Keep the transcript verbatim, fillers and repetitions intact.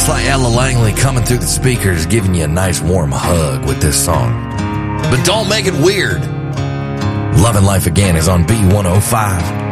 It's like Ella Langley coming through the speakers, giving you a nice warm hug with this song. But don't make it weird. Loving Life Again is on B one oh five.